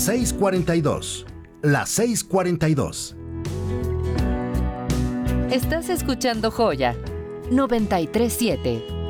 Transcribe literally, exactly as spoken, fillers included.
seis cuarenta y dos. La seis cuarenta y dos. Estás escuchando Joya noventa y tres punto siete.